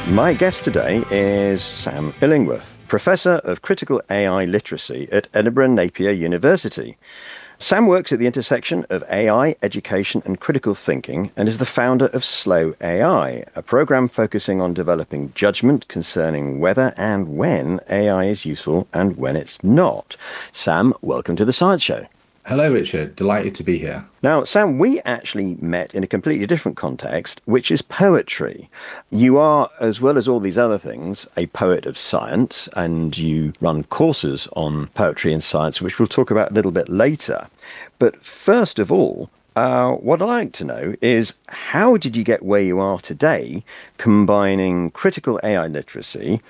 My guest today is Sam Illingworth, Professor of Critical AI Literacy at Edinburgh Napier University. Sam works at the intersection of AI, education and critical thinking and is the founder of Slow AI, a program focusing on developing judgment concerning whether and when AI is useful and when it's not. Sam, welcome to The Science Show. Hello, Richard. Delighted to be here. Now, Sam, we actually met in a completely different context, which is poetry. You are, as well as all these other things, a poet of science, and you run courses on poetry and science, which we'll talk about a little bit later. But first of all, what I'd like to know is, how did you get where you are today, combining critical AI literacy,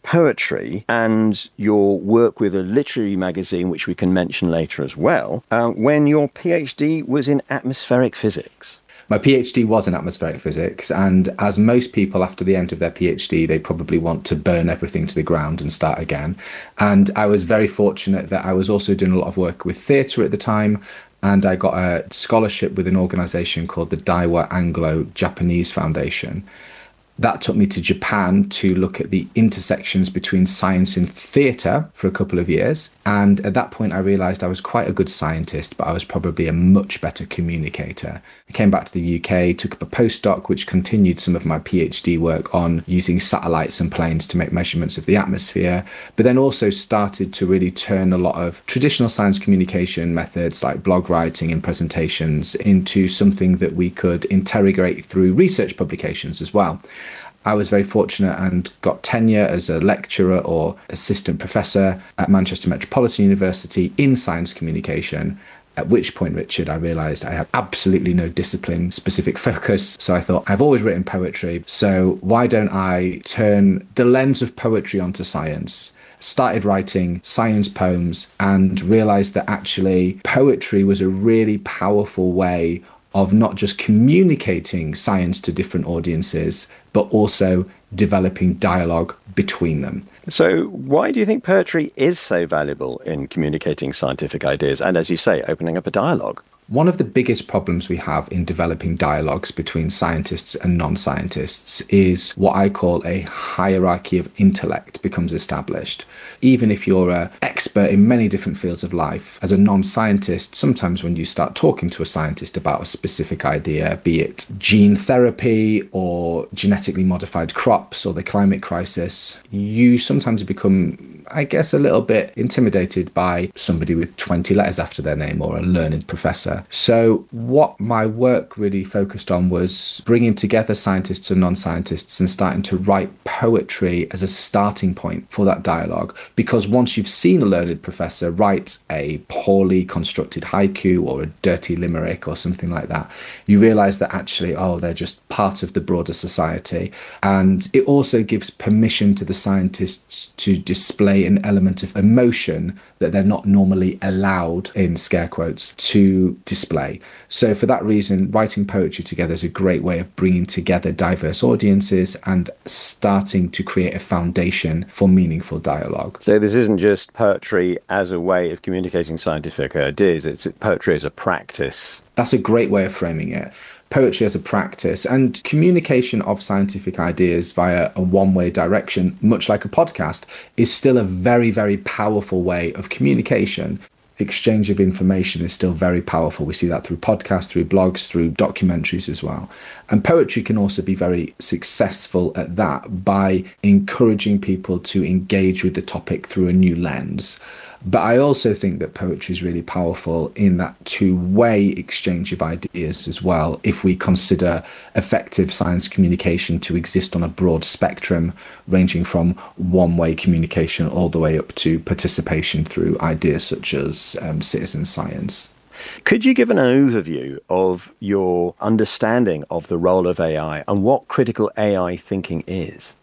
poetry and your work with a literary magazine, which we can mention later as well, when your PhD was in atmospheric physics? My PhD was in atmospheric physics, and as most people after the end of their PhD, they probably want to burn everything to the ground and start again. And I was very fortunate that I was also doing a lot of work with theatre at the time, and I got a scholarship with an organisation called the Daiwa Anglo-Japanese Foundation. That took me to Japan to look at the intersections between science and theatre for a couple of years. And at that point, I realised I was quite a good scientist, but I was probably a much better communicator. I came back to the UK, took up a postdoc, which continued some of my PhD work on using satellites and planes to make measurements of the atmosphere, but then also started to really turn a lot of traditional science communication methods like blog writing and presentations into something that we could interrogate through research publications as well. I was very fortunate and got tenure as a lecturer or assistant professor at Manchester Metropolitan University in science communication, at which point, Richard, I realised I had absolutely no discipline-specific focus. So I thought, I've always written poetry, so why don't I turn the lens of poetry onto science? Started writing science poems and realised that actually poetry was a really powerful way of not just communicating science to different audiences, but also developing dialogue between them. So why do you think poetry is so valuable in communicating scientific ideas and, as you say, opening up a dialogue? One of the biggest problems we have in developing dialogues between scientists and non-scientists is what I call a hierarchy of intellect becomes established. Even if you're an expert in many different fields of life, as a non-scientist, sometimes when you start talking to a scientist about a specific idea, be it gene therapy or genetically modified crops or the climate crisis, you sometimes become, I guess, a little bit intimidated by somebody with 20 letters after their name or a learned professor. So what my work really focused on was bringing together scientists and non-scientists and starting to write poetry as a starting point for that dialogue. Because once you've seen a learned professor write a poorly constructed haiku or a dirty limerick or something like that, you realise that actually, they're just part of the broader society. And it also gives permission to the scientists to display an element of emotion that they're not normally allowed, in scare quotes, to display. So for that reason, writing poetry together is a great way of bringing together diverse audiences and starting to create a foundation for meaningful dialogue. So this isn't just poetry as a way of communicating scientific ideas, it's poetry as a practice. That's a great way of framing it. Poetry as a practice and communication of scientific ideas via a one-way direction, much like a podcast, is still a very, very powerful way of communication. Exchange of information is still very powerful. We see that through podcasts, through blogs, through documentaries as well. And poetry can also be very successful at that by encouraging people to engage with the topic through a new lens. But I also think that poetry is really powerful in that two-way exchange of ideas as well, if we consider effective science communication to exist on a broad spectrum, ranging from one-way communication all the way up to participation through ideas such as citizen science. Could you give an overview of your understanding of the role of AI and what critical AI thinking is?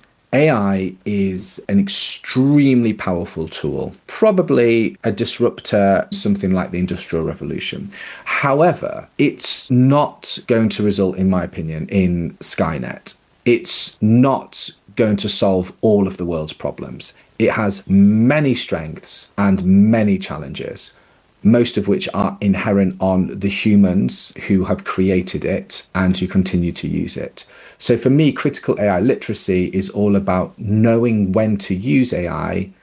AI is an extremely powerful tool, probably a disruptor, something like the Industrial Revolution. However, it's not going to result, in my opinion, in Skynet. It's not going to solve all of the world's problems. It has many strengths and many challenges. most of which are inherent on the humans who have created it and who continue to use it. So for me, critical AI literacy is all about knowing when to use AI